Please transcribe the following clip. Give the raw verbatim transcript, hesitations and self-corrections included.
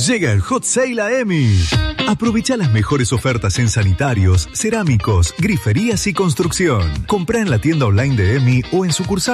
Llega el Hot Sale a EMI. Aprovecha las mejores ofertas en sanitarios, cerámicos, griferías y construcción. Comprá en la tienda online de EMI o en sucursal